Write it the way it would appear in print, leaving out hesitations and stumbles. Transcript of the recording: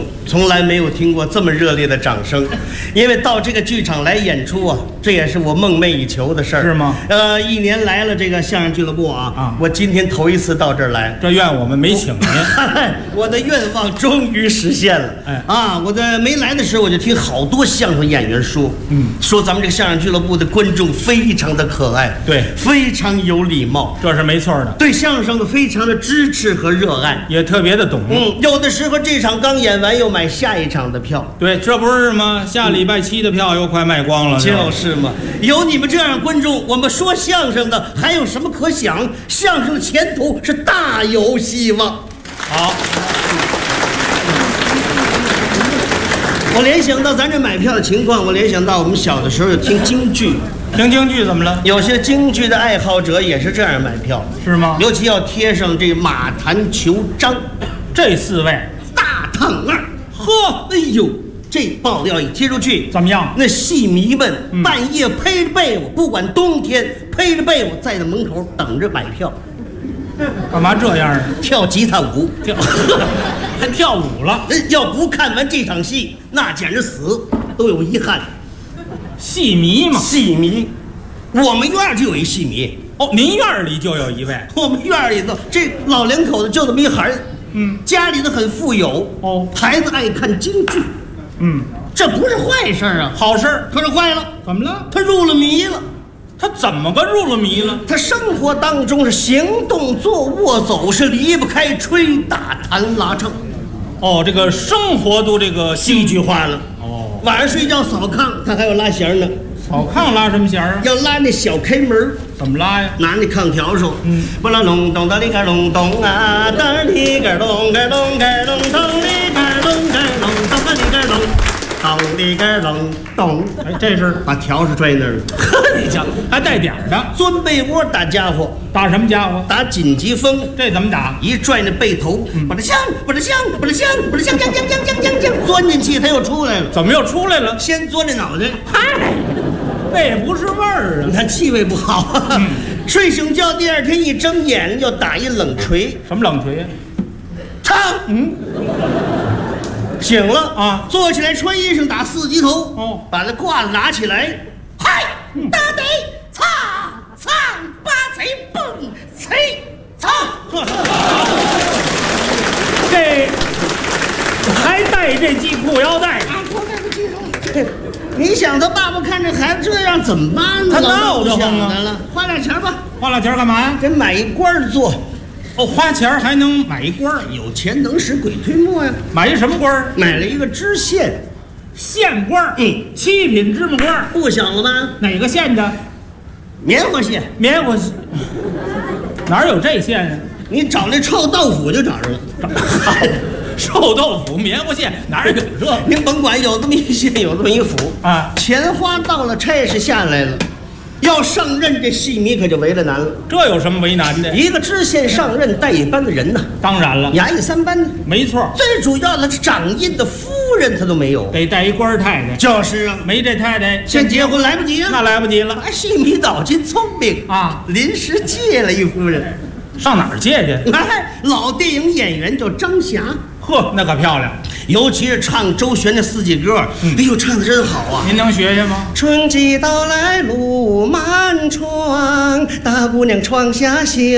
从来没有听过这么热烈的掌声，因为到这个剧场来演出啊，这也是我梦寐以求的事儿， 是吗？ 一年来了这个相声俱乐部啊，我今天头一次到这儿来， 这怨我们没请您， 我的愿望终于实现了。我在没来的时候，我就听好多相声演员说，说咱们这个相声俱乐部的观众非常的可爱， 对， 非常有礼貌， 这是没错的， 对相声的非常的支持和热爱， 也特别的懂。 有的时候这场刚演完，又买下一场的票。 对，这不是吗？下礼拜7的票又快卖光了， 就是嘛。有你们这样的观众，我们说相声的还有什么可想？相声的前途是大有希望。 好， 我联想到咱这买票的情况，我联想到我们小的时候有听京剧。 听京剧怎么了？有些京剧的爱好者也是这样买票， 是吗？ 尤其要贴上这马谭裘张这4位大烫二， 呵， 哎呦，这爆料一贴出去， 怎么样？ 那戏迷们半夜披着被窝，不管冬天，披着被窝在那门口等着买票。 干嘛这样啊？ 跳吉他舞， 还跳舞了。 要不看完这场戏，那简直死都有遗憾。 戏迷嘛， 戏迷，我们院就有一戏迷。 哦，您院里就有一位？ 我们院里头这老两口子就这么一孩子，家里头很富有哦，孩子爱看京剧，这不是坏事啊， 好事。 可是坏了， 怎么了？ 他入了迷了。 他怎么个入了迷了？ 他生活当中是行动坐卧走是离不开吹打弹拉唱。 哦，这个生活都这个戏剧化了。 哦， 晚上睡觉扫炕，他还要拉弦呢。 扫炕拉什么弦啊？ 要拉那小开门。 怎么拉呀？ 拿那炕条手，不啦隆咚哒里个隆咚啊，哒里个隆个隆个隆咚里个隆个隆咚个里个隆。咚里个隆咚， 哎，这是把条是拽那儿了。 你瞧，还带点儿的。 钻被窝打家伙， 打什么家伙？ 打紧急风。 这怎么打？ 一拽那被头，把它香，把它香，把它香，把它香，香香香香香香，钻进去，它又出来了。 怎么又出来了？ 先钻这脑袋， 嗨，那也不是味儿啊。 你看气味不好。睡醒觉，第二天一睁眼睛就打一冷锤。 什么冷锤呀？ 烫。醒了啊，坐起来穿衣裳，打4级头。哦，把那褂子拿起来，嗨，大得擦擦八贼蹦贼擦。 这还带这系裤腰带啊！我带个系上。你想他爸爸看这孩子这样怎么办呢？ 他闹得慌啊！花点钱吧。 花点钱干嘛呀？ 给买一官做。 哦，花钱还能买一官儿， 有钱能使鬼推磨呀！ 买一什么官儿？ 买了一个知县， 县官儿。7品芝麻官儿， 不小了吧？ 哪个县的？ 棉花县。 棉花县哪有这县呀？ 你找那臭豆腐就找着了。 臭豆腐，棉花县哪有这？ 您甭管，有这么一县，有这么一府啊。 钱花到了，差事下来了。要上任，这戏迷可就为了难了。 这有什么为难的？ 一个知县上任带一班的人呢。 当然了， 衙役3班呢。 没错。 最主要的是掌印的夫人，他都没有， 得带一官太太。 就是啊， 没这太太， 先结婚来不及啊。 那来不及了。 戏迷脑筋聪明啊，临时借了一夫人。 上哪儿借去？ 老电影演员叫张霞。 呵，那可漂亮， 尤其是唱周璇的4季歌，哎呦，唱的真好啊！ 您能学学吗？ 春季到来路漫窗，大姑娘窗下绣